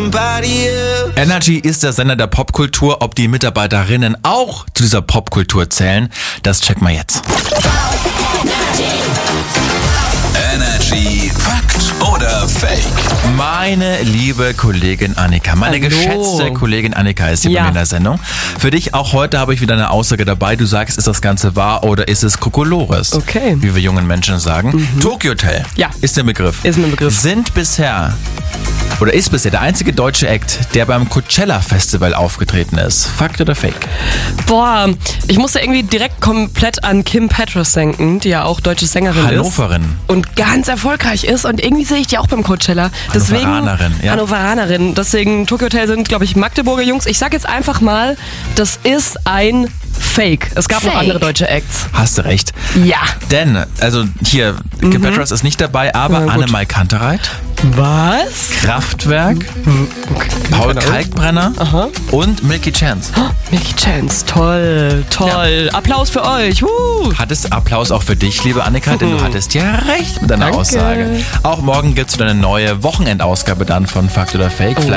somebody else. Energy ist der Sender der Popkultur. Ob die Mitarbeiterinnen auch zu dieser Popkultur zählen, das checken wir jetzt. Energy Fakt oder Fake? Meine liebe Kollegin Annika, meine geschätzte Kollegin Annika ist hier bei mir in der Sendung. Für dich auch heute habe ich wieder eine Aussage dabei. Du sagst, ist das Ganze wahr oder ist es Kokolores? Okay. Wie wir jungen Menschen sagen. Tokyo Hotel ist der Begriff. Ist mein Begriff. Ist bisher der einzige deutsche Act, der beim Coachella Festival aufgetreten ist. Fakt oder Fake? Boah, ich musste irgendwie direkt komplett an Kim Petras denken, die ja auch deutsche Sängerin Hannoverin. ist. Und ganz erfolgreich ist. Und irgendwie sehe ich die auch beim Coachella. Hannoveranerin. Deswegen, Tokyo Hotel sind, glaube ich, Magdeburger Jungs. Ich sag jetzt einfach mal, das ist ein Fake. Es gab noch andere deutsche Acts. Hast du recht. Ja. Denn, also hier, Kim Petras ist nicht dabei, aber Annemai Kantereit. Was? Kraftwerk, Okay. Paul Kalkbrenner und Milky Chance. Milky Chance, toll. Ja. Applaus für euch. Hattest Applaus auch für dich, liebe Annika, denn du hattest ja recht mit deiner Aussage. Auch morgen gibt es wieder eine neue Wochenendausgabe dann von Fakt oder Fake. Vielleicht